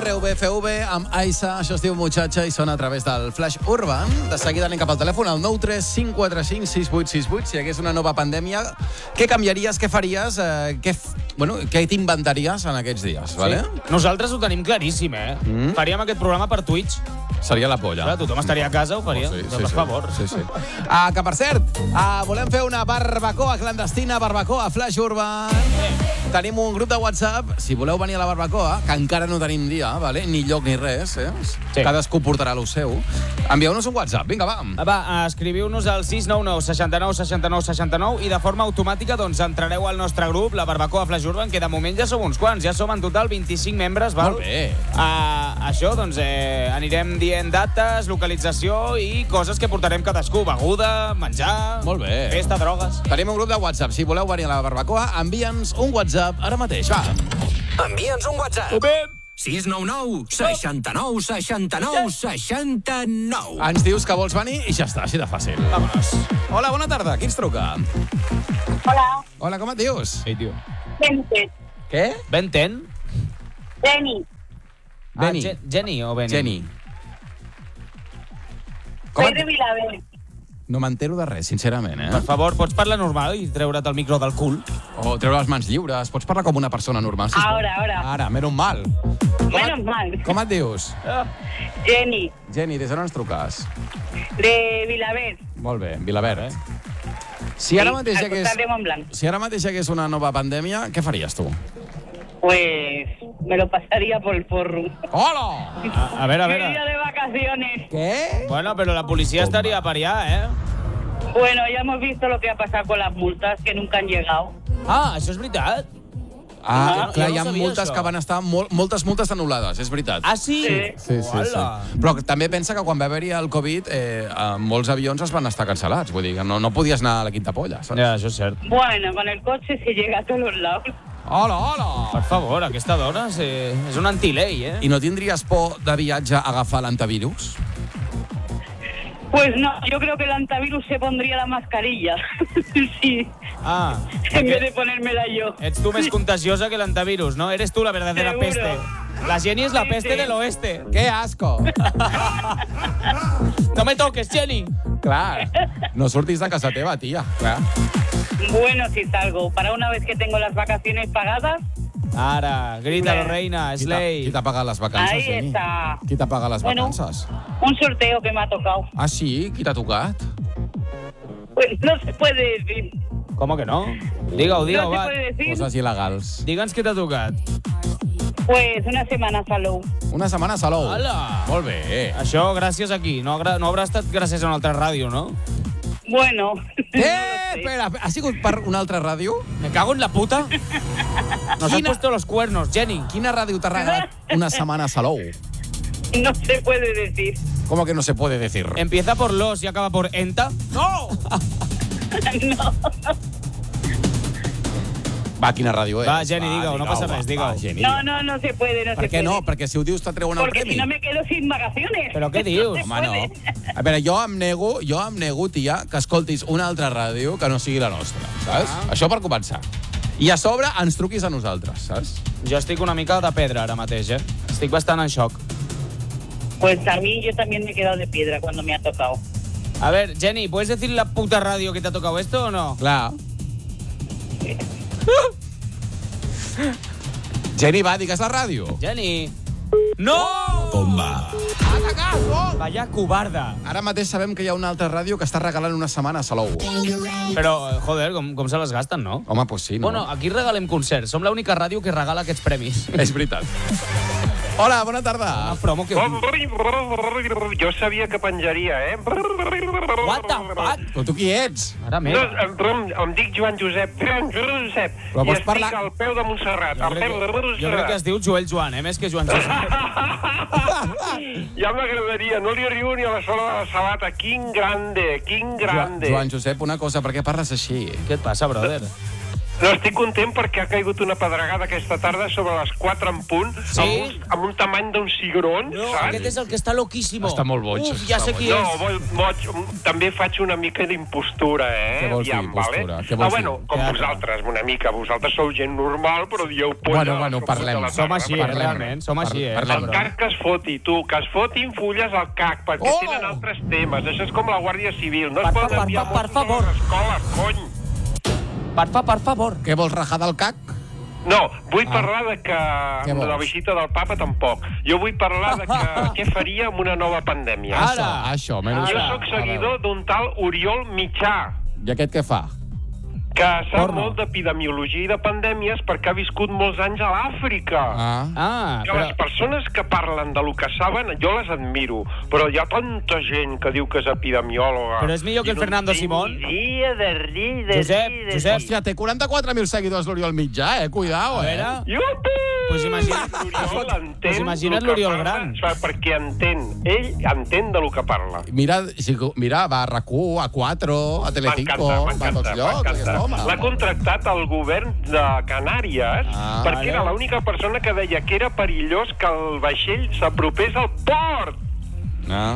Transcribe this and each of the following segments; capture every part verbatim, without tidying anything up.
R V F V amb Aisa, això es diu Muchacha i sona a través del Flash Urban. De seguida anem cap al telèfon al nou tres cinc quatre cinc sis vuit sis vuit. Si hi hagués una nova pandèmia, què canviaries, què faries, eh, què, bueno, què t'inventaries en aquests dies? Vale? Sí. Nosaltres ho tenim claríssim, eh? Mm. Faríem aquest programa per Twitch. Seria la polla. Clar, tothom estaria a casa, ho faria. Oh, sí, sí, per sí. favor. Sí, sí. Ah, que, per cert, ah, volem fer una barbacoa clandestina, barbacoa Flash Urban. Sí. Tenim un grup de WhatsApp, si voleu venir a la barbacoa, que encara no tenim dia, vale? Ni lloc ni res, eh? Sí. Cadascú portarà el seu. Envieu-nos un WhatsApp, vinga, va. Va, escriviu-nos al sis nou nou sis nou sis nou sis nou i de forma automàtica doncs entrareu al nostre grup, la barbacoa Flash Urban, que de moment ja som uns quants, ja som en total vint-i-cinc membres, val? Molt bé. Uh, això, doncs, eh, anirem dient dates, localització i coses que portarem cadascú, beguda, menjar... Molt bé. Festa, drogues... Tenim un grup de WhatsApp, si voleu venir a la barbacoa, envia'ns un WhatsApp ara mateix, va. Envia'ns un WhatsApp. Ho bé. sis nou nou seixanta-nou seixanta-nou seixanta-nou. Ens dius que vols venir i ja està, així de fàcil. Vámonos. Hola, bona tarda, qui ens truca? Hola. Hola, com et dius? Ei, tio. Bente. Què? Benten? Jenny. Beni. Ah, Je- Jenny o Beni? Jenny. Com Soy de et... Vilaverde. No m'entero de res, sincerament, eh? Per favor, pots parlar normal i treure't el micro del cul? O treure les mans lliures. Pots parlar com una persona normal, sisplau? Ahora, ahora. Ara, menys mal. Com Menos et... mal. Com et dius? Jenny, Jenny, des d'on ens truques? de Vilaverde. Molt bé, Vilaverd. Si ara mateix hi al hagués... costat de Montblanc. Si ara mateix hi hagués una nova pandèmia, què faries tu? Pues me lo pasaría por el porro. Hola! A, a veure, a Me iría veure. de vacaciones. Què? Bueno, però la policia estaria per allà, eh? Bueno, ya hemos visto lo que ha pasado con las multas, que nunca han llegado. Ah, això és veritat? Ah, jo no- clar, jo no hi ha sabia multes això. que van estar... Mol, moltes multes anul·lades, és veritat. Ah, sí? Sí. Sí, sí, sí. Hola. Però també pensa que quan va haver-hi el Covid, eh, eh, molts avions es van estar cancel·lats. Vull dir que no, no podies anar a la quinta polla, saps? Ja, això és cert. Bueno, con el coche se llega a todos los lados. Hola, hola! Per favor, aquesta dona és, és un antilei, eh? I no tindries por de viatge a agafar l'antivirus? Pues no, yo creo que el antivirus se pondría la mascarilla. Sí, Ah, en vez perquè de ponérmela yo. ets tu més contagiosa que l'antivirus, no? Eres tu la verdadera Seguro. peste. La Jenny es la Sí, peste sí. del oeste. ¡Qué asco! No me toques, Jenny. Clar, no surtis de casa teva, tia. Clar. Bueno, si salgo. Para una vez que tengo las vacaciones pagadas, Ara, grítalo, Bé. reina, Qui t'ha Slay. qui t'ha pagat les vacances, ahí Jenny? está. Qui t'ha pagat les Bueno. vacances? Un sorteo que me ha tocado. Ah, sí? Qui t'ha tocat? Pues no se puede decir. Com que no? Digue-ho, digue-ho, No se va. puede decir. Coses il·legals. Digue'ns què t'ha tocat. Pues una semana a Salou. Una setmana a Salou. Hola. Molt bé. Això gràcies a qui? No, gra- no haurà estat gràcies a una altra ràdio, no? Bueno. Eh, espera, ha sigut per una altra ràdio? Me cago en la puta. Nos has Quina- puesto los cuernos, Jenny. Quina ràdio t'ha regalat una setmana a Salou? No se puede decir. ¿Cómo que no se puede decir? Empieza por los y acaba por enta. ¡No! No. Va, quina ràdio és? Va, Jenny, digue-ho, no passa va, res, digue-ho. va, Jenny. No, no, no se puede, no Per se què puede. no? Perquè si ho dius te treuen el Porque premi. si no me quedo sin vacaciones. Però què dius? No se Home, no. puede. A veure, jo em nego, jo em nego, tia, que escoltis una altra ràdio que no sigui la nostra, saps? Ah. Això per començar. I a sobre ens truquis a nosaltres, saps? Jo estic una mica de pedra ara mateix, eh? Estic bastant en xoc. Pues a mí yo también me he quedado de piedra cuando me ha tocado. A ver, Jenny, ¿puedes decir la puta radio que te ha tocado esto o no? Clar. Jenny, va, digues la ràdio. Jenny. No! Bomba. Atacat, gol! Vaya cobarda. Ara mateix sabem que hi ha una altra ràdio que està regalant una setmana a Salou. Però, eh, joder, com, com se les gasten, no? Home, doncs sí, no? Bueno, aquí regalem concerts. Som l'única ràdio que regala aquests premis. És veritat. Hola, bona tarda. Una promo que... Jo sabia que penjaria, eh? What the fuck? Però tu qui ets? Mare No, meva. em, em dic Joan Josep, Joan Josep, Però i vols estic parlar- al peu de Montserrat. Jo Al crec, peu de que, jo crec que es Montserrat. diu Joel Joan, eh? Més que Joan Josep. Ja m'agradaria, no li arribo ni a la sola de la sabata. Quin grande, quin Joan, grande. Joan Josep, una cosa, per què parles així? Què et passa, brother? No, estic content perquè ha caigut una pedregada aquesta tarda sobre les quatre en punt, Sí? amb, un, amb un tamany d'un cigron, No, saps? aquest és el que està loquíssimo. Està molt boig, Uf, ja està sé qui No, és. boig, boig, també faig una mica d'impostura, eh? Què vols dir, Aviam, impostura? Vale? Què vols ah, bueno, dir? com Teatre. vosaltres, una mica. Vosaltres sou gent normal, però dieu polla... Bueno, bueno, a les parlem. vuit de la Som tarda, així, eh, parlem. realment. Som així, eh? Parlem. El C A C que es foti, tu, que es fotin fulles al C A C, perquè Oh! tenen altres temes. Això és com la Guàrdia Civil. No Per es fa- poden per enviar fa- per mossos a favor. les escoles, cony. Per fa, per favor. Què vols rajar del C A C? No, vull Ah. parlar de que... Què vols? de la visita del papa tampoc. Jo vull parlar de que què faria amb una nova pandèmia. Ara. Això, això, menys... Jo Ara. sóc seguidor d'un tal Oriol Mitjà, I aquest què fa? que sap Porno. molt d'epidemiologia i de pandèmies perquè ha viscut molts anys a l'Àfrica. Ah. Ah, Que però... les persones que parlen de lo que saben, jo les admiro, però hi ha tanta gent que diu que és epidemiòloga. Però és millor que el I Fernando no tinc Simón. ni idea de rir, de Josep, rir, de Josep. rir. Hòstia, té quaranta-quatre mil seguidors l'Oriol Mitjà, eh? Cuidao, A eh? veure... Iupi! Pues imagina't- L'Oriol entén Pues imagina't lo que l'Oriol parla, gran. saps? Perquè entén, ell entén de lo que parla. Mira, si, mira, va a R A Q, a quatre, a Telecinco, va a tots m'encanta, llocs, aquest m'encanta. home. L'ha contractat el govern de Canàries Ah, perquè vale. era l'única persona que deia que era perillós que el vaixell s'apropés al port. Ah.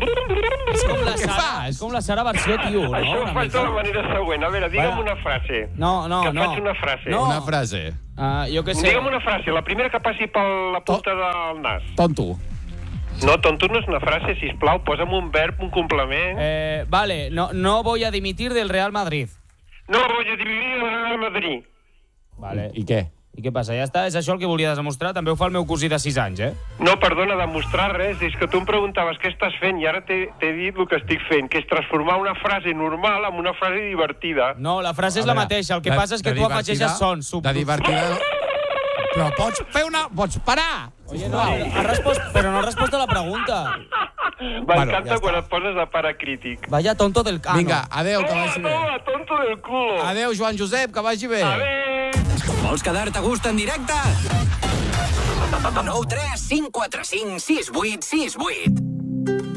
És com la Què Sara, fas? és com la Sara versió tio, no? Això ho Una faig de mica. la manera següent. A veure, digue'm Va. una frase. No, no, que no. faig una frase. No. Una frase. Uh, jo què sé. Digue'm una frase, la primera que passi per la punta del nas. Tonto. No, tonto no és una frase, sisplau, posa'm un verb, un complement. Eh, vale, no, no voy a dimitir del Real Madrid. No voy a dividir el Madrid. Vale. I què? I què passa? Ja està? És això el que volia demostrar? També ho fa el meu cosí de sis anys, eh? No, perdona, demostrar res. És que tu em preguntaves què estàs fent i ara t'he t'he dit el que estic fent, que és transformar una frase normal en una frase divertida. No, la frase és A la veure, mateixa. El que de- passa és que de tu afegeixes divertida- sons. Sub... De divertida... Però pots fer una... Pots parar! Oye, no, ha respost, però no ha respost a la pregunta. M'encanta ja quan està. et poses de pare crític. Vaya tonto del cano. Vinga, adeu, que Toma, vagi bé. toma, tonto del culo. Adeu, Joan Josep, que vagi bé. Adéu. Vols quedar-te a gust en directe? nou tres cinc quatre cinc sis vuit sis vuit.